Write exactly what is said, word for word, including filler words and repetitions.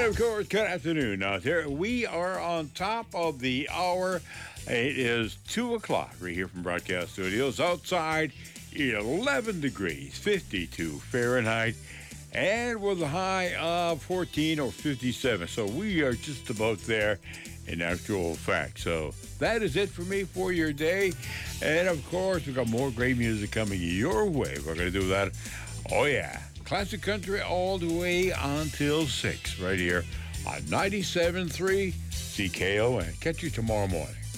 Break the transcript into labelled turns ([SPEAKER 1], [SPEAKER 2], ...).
[SPEAKER 1] of course, good afternoon out there. We are on top of the hour. It is two o'clock right here from Broadcast Studios. Outside, eleven degrees, fifty-two Fahrenheit, and with a high of fourteen or fifty-seven. So we are just about there in actual fact. So that is it for me for your day. And of course, we've got more great music coming your way. We're going to do that. Oh, yeah. Classic country all the way until six right here on ninety-seven point three C K O N. Catch you tomorrow morning.